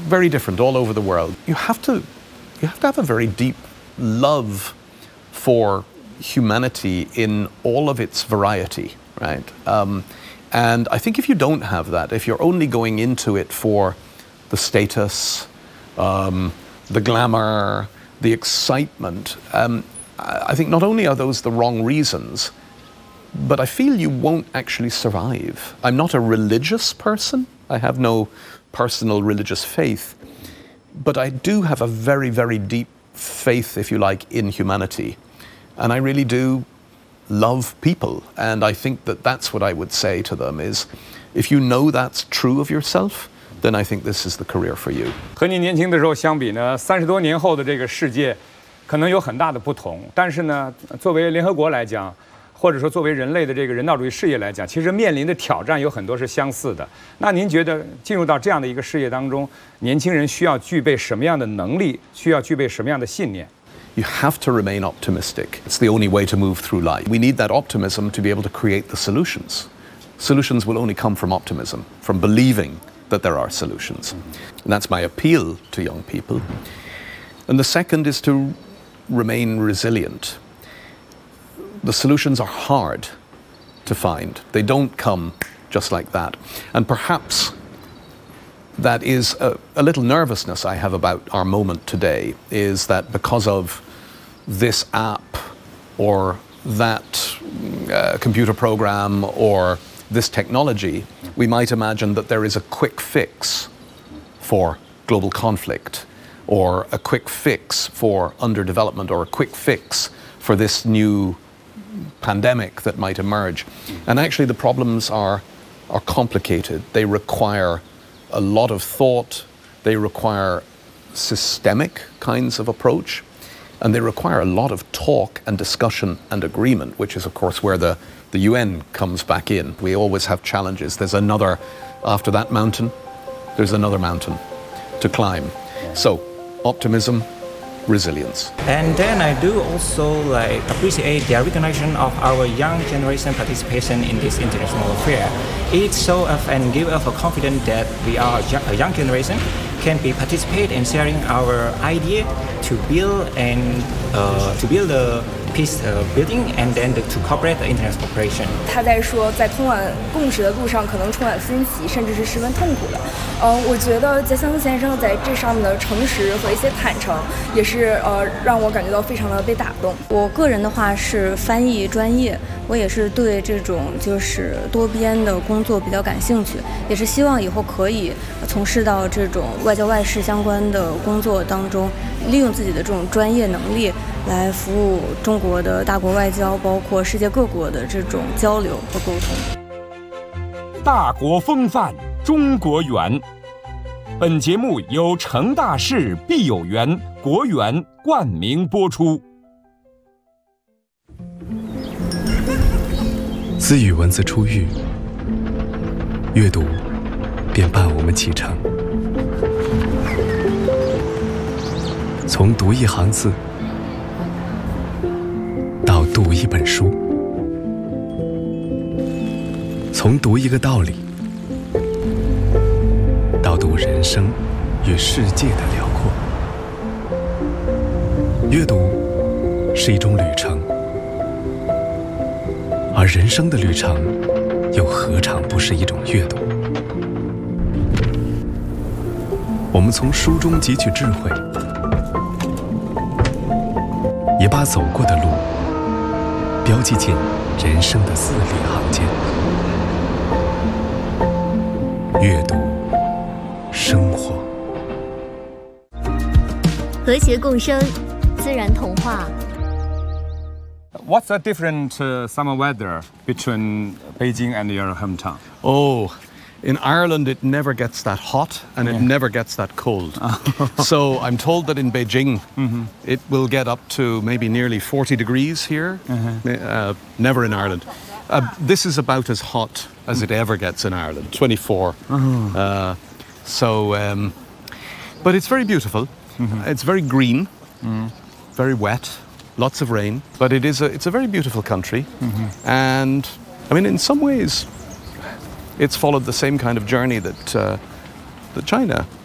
very different all over the world. You have to have a very deep love for humanity in all of its variety, right? And I think if you don't have that, if you're only going into it for the status, the glamour, the excitement, I think not only are those the wrong reasons, but I feel you won't actually survive. I'm not a religious person. I have no personal religious faith, but I do have a very, very deep faith, if you like, in humanity. And I really do love people. And I think that that's what I would say to them is, if you know that's true of yourself, then I think this is the career for you. 和你年轻的时候相比呢，30多年后的这个世界，可能有很大的不同。但是呢，作为联合国来讲，或者说作为人类的这个人道主义事业来讲，其实面临的挑战有很多是相似的。那您觉得进入到这样的一个事业当中，年轻人需要具备什么样的能力？需要具备什么样的信念？ You have to remain optimistic. It's the only way to move through life. We need that optimism to be able to create the solutions. Solutions will only come from optimism, from believing that there are solutions. And that's my appeal to young people. And the second is to remain resilient. The solutions are hard to find. They don't come just like that. And perhaps that is a little nervousness I have about our moment today, is that because of this app or that computer program or this technology, we might imagine that there is a quick fix for global conflict, or a quick fix for underdevelopment, or a quick fix for this new pandemic that might emerge. And actually the problems are complicated. They require a lot of thought, they require systemic kinds of approach, and they require a lot of talk and discussion and agreement, which is of course where the UN comes back in. We always have challenges. There's another, after that mountain, there's another mountain to climb. So, optimism, resilience. And then I do also appreciate the recognition of our young generation participation in this international affair. It shows us and gives us a confidence that we are a young generation can be participate in sharing our idea to build the peace building and then to cooperate the international cooperation. 他在说，在通往共识的路上，可能充满分歧，甚至是十分痛苦的。我觉得杰森先生在这上面的诚实和一些坦诚，也是让我感觉到非常的被打动。 我个人的话是翻译专业，我也是对这种就是多边的工作比较感兴趣，也是希望以后可以从事到这种外交外事相关的工作当中，利用自己的这种专业能力来服务中国的大国外交，包括世界各国的这种交流和沟通。 大国风范，中国圆。本节目由成大事必有缘国园冠名播出。 自与文字初遇，阅读便伴我们启程。从读一行字到读一本书，从读一个道理到读人生与世界的辽阔。阅读是一种旅程，而人生的旅程又何尝不是一种阅读？我们从书中汲取智慧，也把走过的路标记进人生的字里行间。阅读，生活， 和谐共生，自然童话。 What's the different summer weather between Beijing and your hometown? Oh, in Ireland it never gets that hot and it never gets that cold. So I'm told that in Beijing it will get up to maybe nearly 40 degrees here. Never in Ireland. This is about as hot as it ever gets in Ireland, 24. But it's very beautiful. It's very green, very wet. Lots of rain, but it's a very beautiful country. And I mean, in some ways, it's followed the same kind of journey that China